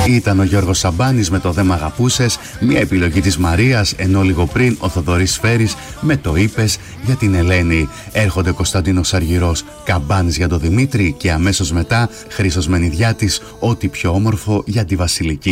Ήταν ο Γιώργος Σαμπάνης με το «Δε μ' αγαπούσες», μια επιλογή της Μαρίας, ενώ λίγο πριν ο Θοδωρής Σφαίρης με το «Είπες» για την Ελένη. Έρχονται Κωνσταντίνος Αργυρός, «Καμπάνης» για τον Δημήτρη και αμέσως μετά Χρήστος Μενιδιάτης, «Ό,τι πιο όμορφο» για τη Βασιλική.